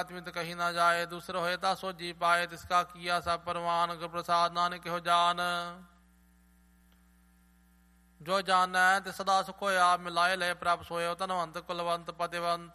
आत्मित कही ना जाए, दूसर होए ता सो जी पाए, तिसका किया सब परवान, गुर प्रसाद नानक हो जान। जो जान है ते सदा सुख होया, मिलाए ले प्रभ सोयो, धनवंत कुलवंत पतिवंत।